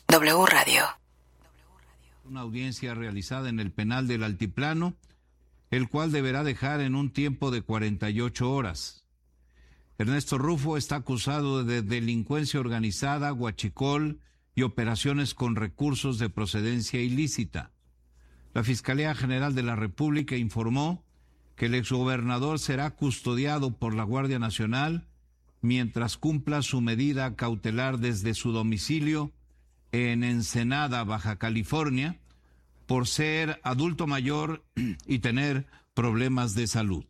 W Radio. Una audiencia realizada en el penal del Altiplano, el cual deberá dejar en un tiempo de 48 horas. Ernesto Rufo está acusado de delincuencia organizada, huachicol y operaciones con recursos de procedencia ilícita. La Fiscalía General de la República informó que el exgobernador será custodiado por la Guardia Nacional mientras cumpla su medida cautelar desde su domicilio en Ensenada, Baja California, por ser adulto mayor y tener problemas de salud.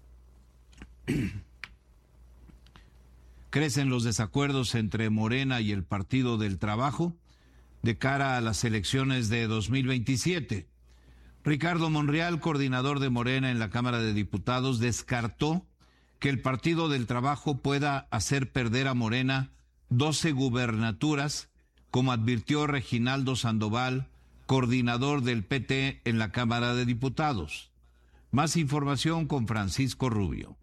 Crecen los desacuerdos entre Morena y el Partido del Trabajo de cara a las elecciones de 2027. Ricardo Monreal, coordinador de Morena en la Cámara de Diputados, descartó que el Partido del Trabajo pueda hacer perder a Morena 12 gubernaturas, como advirtió Reginaldo Sandoval, coordinador del PT en la Cámara de Diputados. Más información con Francisco Rubio.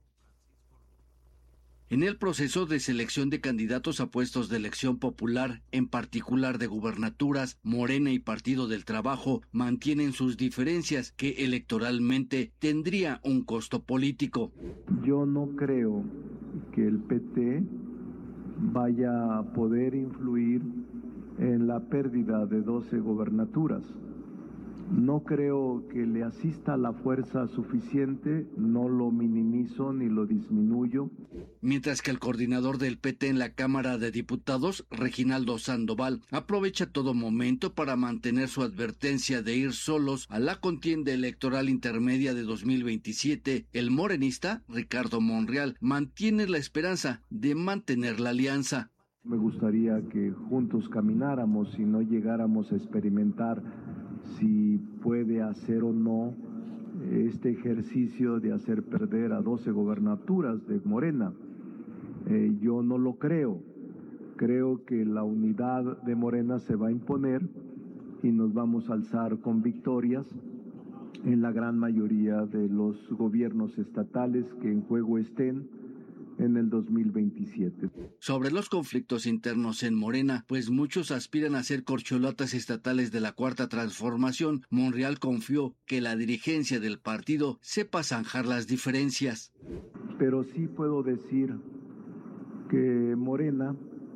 En el proceso de selección de candidatos a puestos de elección popular, en particular de gubernaturas, Morena y Partido del Trabajo mantienen sus diferencias que electoralmente tendría un costo político. Yo no creo que el PT vaya a poder influir en la pérdida de 12 gubernaturas. No creo que le asista la fuerza suficiente, no lo minimizo ni lo disminuyo. Mientras que el coordinador del PT en la Cámara de Diputados, Reginaldo Sandoval, aprovecha todo momento para mantener su advertencia de ir solos a la contienda electoral intermedia de 2027, el morenista, Ricardo Monreal, mantiene la esperanza de mantener la alianza. Me gustaría que juntos camináramos y no llegáramos a experimentar si puede hacer o no este ejercicio de hacer perder a 12 gobernaturas de Morena. Yo no lo creo. Creo que la unidad de Morena se va a imponer y nos vamos a alzar con victorias en la gran mayoría de los gobiernos estatales que en juego estén en el 2027. Sobre los conflictos internos en Morena, pues muchos aspiran a ser corcholatas estatales de la Cuarta Transformación, Monreal confió que la dirigencia del partido sepa zanjar las diferencias. Pero sí puedo decir que Morena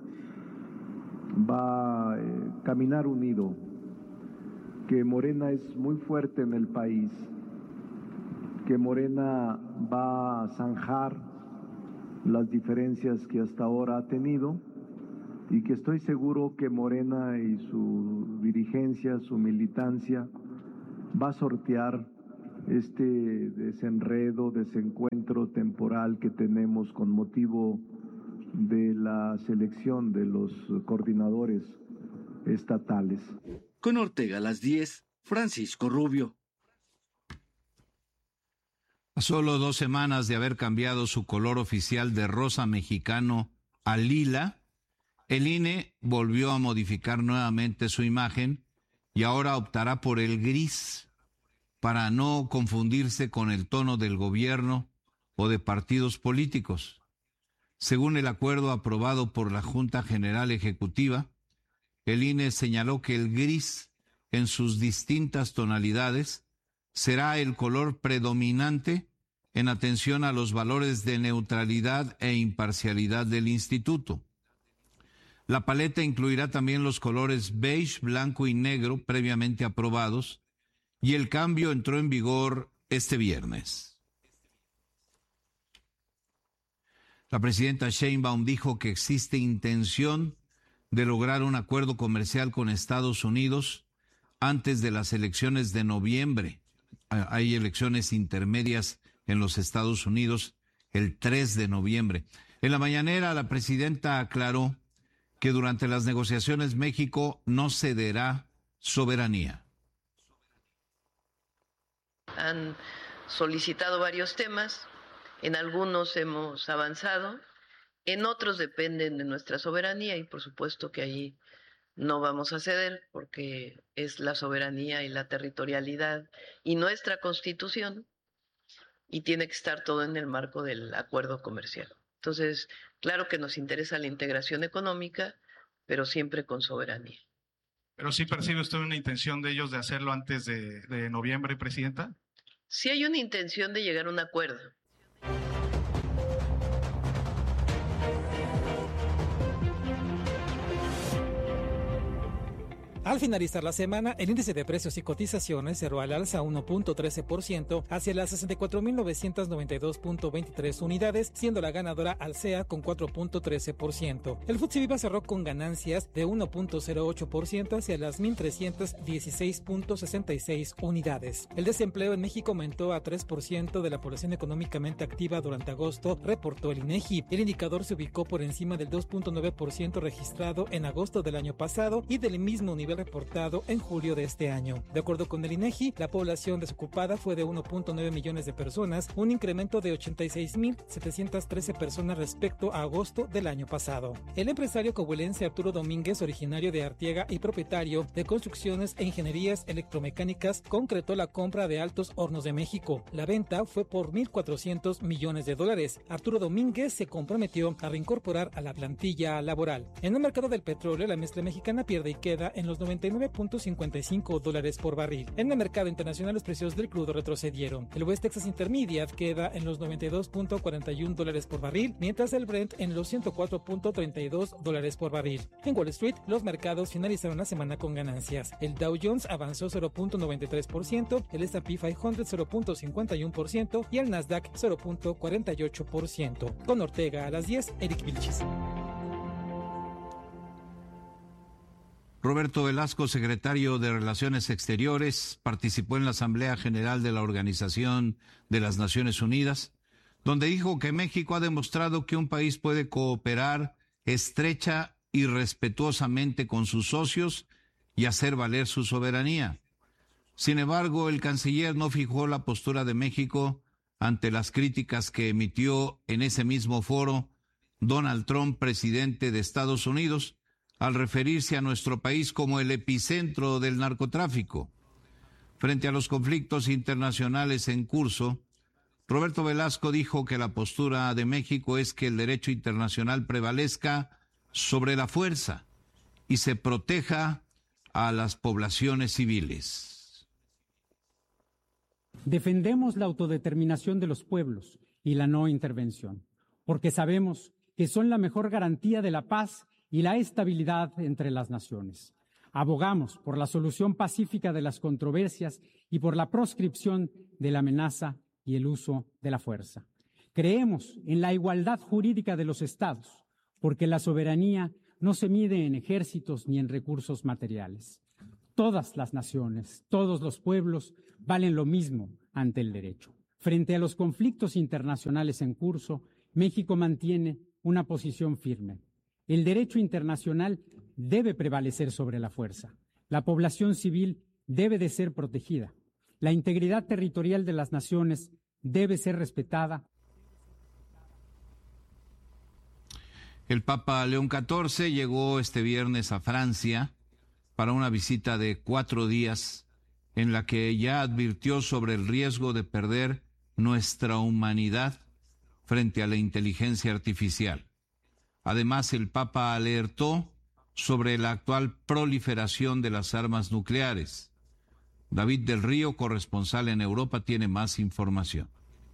va a caminar unido, que Morena es muy fuerte en el país, que Morena va a zanjar las diferencias que hasta ahora ha tenido y que estoy seguro que Morena y su dirigencia, su militancia, va a sortear este desenredo, desencuentro temporal que tenemos con motivo de la selección de los coordinadores estatales. Con Ortega a las 10, Francisco Rubio. A solo 2 semanas de haber cambiado su color oficial de rosa mexicano a lila, el INE volvió a modificar nuevamente su imagen y ahora optará por el gris para no confundirse con el tono del gobierno o de partidos políticos. Según el acuerdo aprobado por la Junta General Ejecutiva, el INE señaló que el gris en sus distintas tonalidades será el color predominante en atención a los valores de neutralidad e imparcialidad del instituto. La paleta incluirá también los colores beige, blanco y negro previamente aprobados, y el cambio entró en vigor este viernes. La presidenta Sheinbaum dijo que existe intención de lograr un acuerdo comercial con Estados Unidos antes de las elecciones de noviembre. Hay elecciones intermedias en los Estados Unidos el 3 de noviembre. En la mañanera, la presidenta aclaró que durante las negociaciones México no cederá soberanía. Han solicitado varios temas, en algunos hemos avanzado, en otros dependen de nuestra soberanía y por supuesto que allí no vamos a ceder porque es la soberanía y la territorialidad y nuestra Constitución y tiene que estar todo en el marco del acuerdo comercial. Entonces, claro que nos interesa la integración económica, pero siempre con soberanía. ¿Pero sí percibe usted una intención de ellos de hacerlo antes de noviembre, Presidenta? Sí hay una intención de llegar a un acuerdo. Al finalizar la semana, el índice de precios y cotizaciones cerró al alza 1.13% hacia las 64.992.23 unidades, siendo la ganadora Alsea con 4.13%. El FTSE Viva cerró con ganancias de 1.08% hacia las 1.316.66 unidades. El desempleo en México aumentó a 3% de la población económicamente activa durante agosto, reportó el INEGI. El indicador se ubicó por encima del 2.9% registrado en agosto del año pasado y del mismo nivel reportado en julio de este año. De acuerdo con el INEGI, la población desocupada fue de 1.9 millones de personas, un incremento de 86.713 personas respecto a agosto del año pasado. El empresario coahuilense Arturo Domínguez, originario de Arteaga y propietario de Construcciones e Ingenierías Electromecánicas, concretó la compra de Altos Hornos de México. La venta fue por $1.400 millones. Arturo Domínguez se comprometió a reincorporar a la plantilla laboral. En el mercado del petróleo, la mezcla mexicana pierde y queda en los $99.55 por barril. En el mercado internacional, los precios del crudo retrocedieron. El West Texas Intermediate queda en los $92.41 por barril, mientras el Brent en los $104.32 por barril. En Wall Street, los mercados finalizaron la semana con ganancias. El Dow Jones avanzó 0.93%, el S&P 500 0.51% y el Nasdaq 0.48%. Con Ortega a las 10, Eric Vilchis. Roberto Velasco, secretario de Relaciones Exteriores, participó en la Asamblea General de la Organización de las Naciones Unidas, donde dijo que México ha demostrado que un país puede cooperar estrecha y respetuosamente con sus socios y hacer valer su soberanía. Sin embargo, el canciller no fijó la postura de México ante las críticas que emitió en ese mismo foro Donald Trump, presidente de Estados Unidos, al referirse a nuestro país como el epicentro del narcotráfico. Frente a los conflictos internacionales en curso, Roberto Velasco dijo que la postura de México es que el derecho internacional prevalezca sobre la fuerza y se proteja a las poblaciones civiles. Defendemos la autodeterminación de los pueblos y la no intervención, porque sabemos que son la mejor garantía de la paz y la estabilidad entre las naciones. Abogamos por la solución pacífica de las controversias y por la proscripción de la amenaza y el uso de la fuerza. Creemos en la igualdad jurídica de los estados, porque la soberanía no se mide en ejércitos ni en recursos materiales. Todas las naciones, todos los pueblos valen lo mismo ante el derecho. Frente a los conflictos internacionales en curso, México mantiene una posición firme. El derecho internacional debe prevalecer sobre la fuerza. La población civil debe de ser protegida. La integridad territorial de las naciones debe ser respetada. El Papa León XIV llegó este viernes a Francia para una visita de 4 días en la que ya advirtió sobre el riesgo de perder nuestra humanidad frente a la inteligencia artificial. Además, el Papa alertó sobre la actual proliferación de las armas nucleares. David del Río, corresponsal en Europa, tiene más información.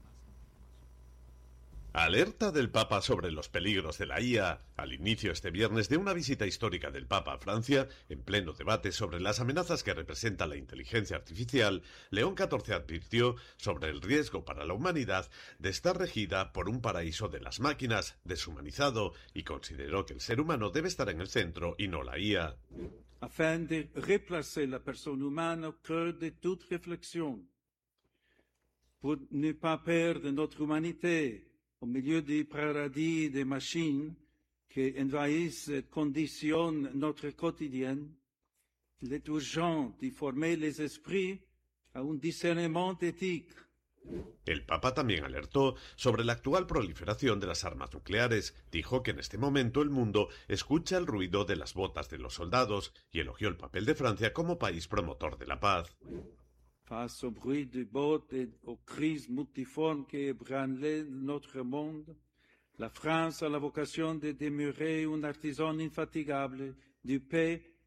Alerta del Papa sobre los peligros de la IA al inicio este viernes de una visita histórica del Papa a Francia, en pleno debate sobre las amenazas que representa la inteligencia artificial. León XIV advirtió sobre el riesgo para la humanidad de estar regida por un paraíso de las máquinas, deshumanizado, y consideró que el ser humano debe estar en el centro y no la IA. Afin de replacer la persona humana au cœur de toute réflexion, pour ne pas perdre notre humanité au milieu du paradis des machines qui envahissent et conditionnent notre quotidien, il est urgent de former les esprits à un discernement éthique. El Papa también alertó sobre la actual proliferación de las armas nucleares. Dijo que en este momento el mundo escucha el ruido de las botas de los soldados y elogió el papel de Francia como país promotor de la paz. Face au bruit des bottes et aux crises multiformes qui ébranlent notre monde, la France a la vocation de demeurer un artisan infatigable de paix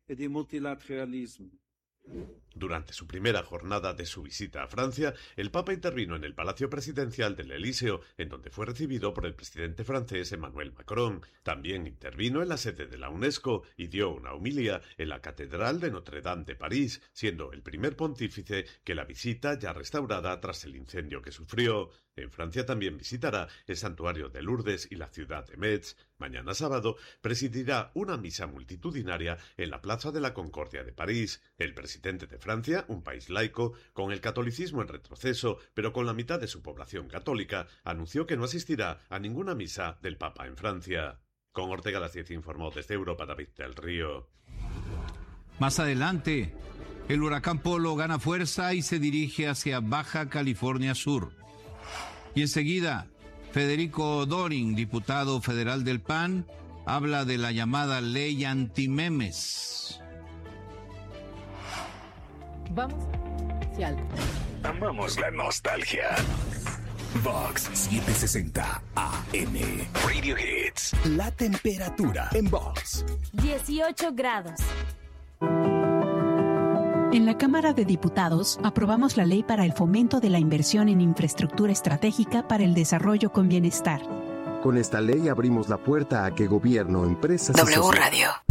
et du multilatéralisme. Durante su primera jornada de su visita a Francia, el Papa intervino en el Palacio Presidencial del Elíseo, en donde fue recibido por el presidente francés Emmanuel Macron. También intervino en la sede de la UNESCO y dio una homilia en la Catedral de Notre-Dame de París, siendo el primer pontífice que la visita ya restaurada tras el incendio que sufrió. En Francia también visitará el santuario de Lourdes y la ciudad de Metz. Mañana sábado presidirá una misa multitudinaria en la Plaza de la Concordia de París. El presidente de Francia, un país laico, con el catolicismo en retroceso, pero con la mitad de su población católica, anunció que no asistirá a ninguna misa del Papa en Francia. Con Ortega a las 10 informó desde Europa David del Río. Más adelante, el huracán Polo gana fuerza y se dirige hacia Baja California Sur. Y enseguida, Federico Dorin, diputado federal del PAN, habla de la llamada ley antimemes. Vamos hacia algo. Amamos la nostalgia. Vox 760 AM. Radio Hits. La temperatura en Vox. 18 grados. En la Cámara de Diputados aprobamos la ley para el fomento de la inversión en infraestructura estratégica para el desarrollo con bienestar. Con esta ley abrimos la puerta a que gobierno, empresas y W Radio.